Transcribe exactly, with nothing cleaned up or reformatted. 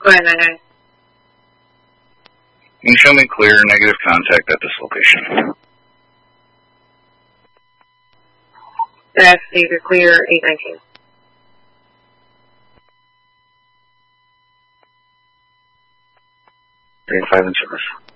Go ahead, nine nine. Can you show me clear negative contact at this location? That's either clear eight nineteen. three five in service.